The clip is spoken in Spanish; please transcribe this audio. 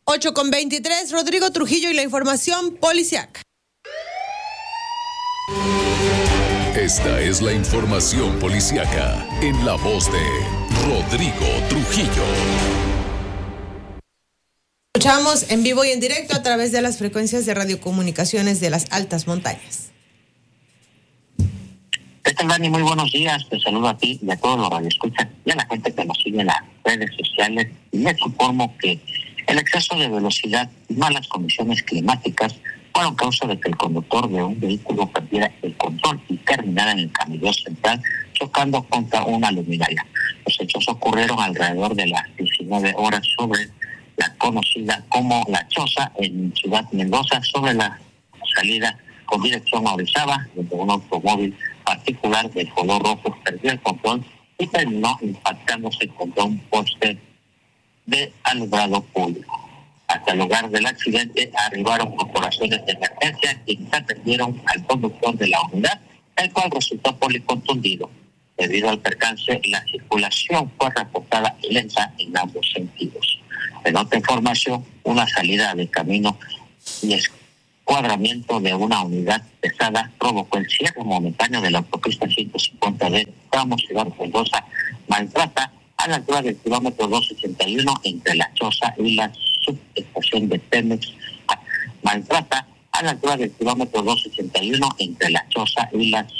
8:23, Rodrigo Trujillo y la información policiaca. Esta es la información policiaca en la voz de Rodrigo Trujillo. Escuchamos en vivo y en directo a través de las frecuencias de radiocomunicaciones de las altas montañas. ¿Qué tal, Dani? Muy buenos días. Te saludo a ti y a todos los radioescuchas y a la gente que nos sigue en las redes sociales. Y les informo que el exceso de velocidad y malas condiciones climáticas fueron causa de que el conductor de un vehículo perdiera el control y terminara en el camellón central chocando contra una luminaria. Los hechos ocurrieron alrededor de las 19 horas sobre la conocida como La Choza en Ciudad Mendoza, sobre la salida con dirección a Orizaba, donde un automóvil particular de color rojo perdió el control y terminó impactándose contra un poste de alumbrado público. Hasta el lugar del accidente arribaron corporaciones de emergencia quienes atendieron al conductor de la unidad, el cual resultó policontundido. Debido al percance, la circulación fue reportada lenta en ambos sentidos. En otra información, una salida de camino y escuadramiento de una unidad pesada provocó el cierre momentáneo de la autopista 150 de tramo Ciudad Mendoza Maltrata a la altura del kilómetro 281 entre La Choza y la subestación de Pemex. Maltrata a la altura del kilómetro 281 entre La Choza y la